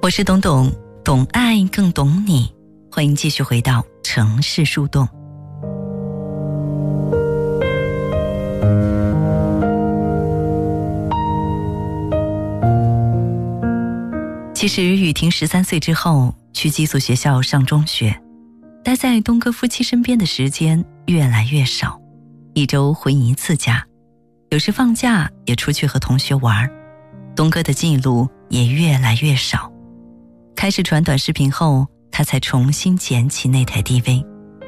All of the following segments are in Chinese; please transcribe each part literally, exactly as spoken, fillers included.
我是董董，懂爱更懂你，欢迎继续回到城市树洞。其实雨婷十三岁之后去寄宿学校上中学，待在东哥夫妻身边的时间越来越少，一周回一次家，有时放假也出去和同学玩，东哥的记录也越来越少。开始传短视频后，他才重新捡起那台 D V。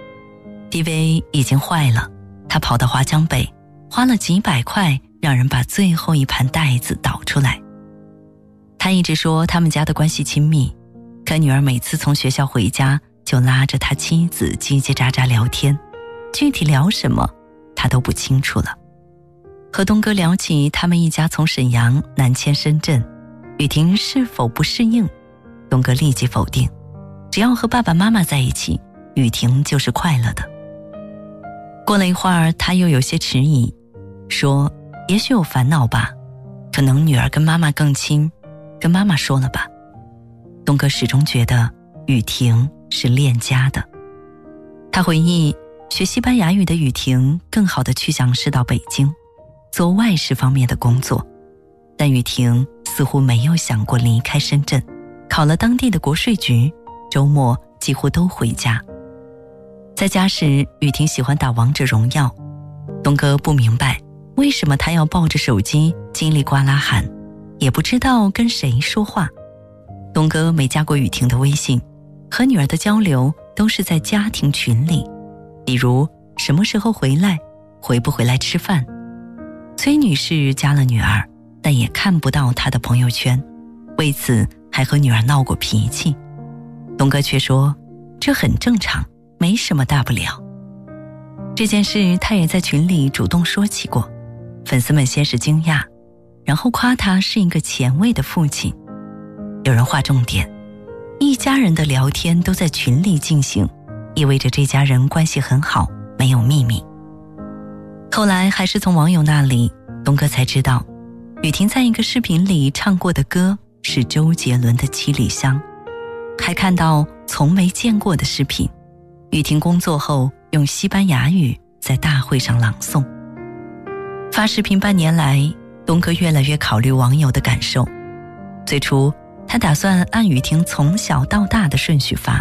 D V 已经坏了，他跑到华强北，花了几百块让人把最后一盘带子导出来。他一直说他们家的关系亲密，可女儿每次从学校回家就拉着他妻子叽叽喳喳聊天，具体聊什么他都不清楚了。和东哥聊起他们一家从沈阳南迁深圳，雨婷是否不适应，东哥立即否定，只要和爸爸妈妈在一起，雨婷就是快乐的。过了一会儿，他又有些迟疑，说也许有烦恼吧，可能女儿跟妈妈更亲，跟妈妈说了吧。东哥始终觉得雨婷是恋家的。他回忆，学西班牙语的雨婷更好地去想是到北京做外事方面的工作，但雨婷似乎没有想过离开深圳，考了当地的国税局，周末几乎都回家。在家时，雨婷喜欢打王者荣耀，东哥不明白为什么她要抱着手机叽里呱啦喊，也不知道跟谁说话。东哥没加过雨婷的微信，和女儿的交流都是在家庭群里，比如什么时候回来，回不回来吃饭。崔女士加了女儿，但也看不到她的朋友圈，为此还和女儿闹过脾气。东哥却说这很正常，没什么大不了。这件事他也在群里主动说起过，粉丝们先是惊讶，然后夸他是一个前卫的父亲。有人划重点，一家人的聊天都在群里进行，意味着这家人关系很好，没有秘密。后来还是从网友那里，东哥才知道雨婷在一个视频里唱过的歌是周杰伦的《七里香》，还看到从没见过的视频，雨婷工作后用西班牙语在大会上朗诵。发视频半年来，东哥越来越考虑网友的感受。最初他打算按雨婷从小到大的顺序发，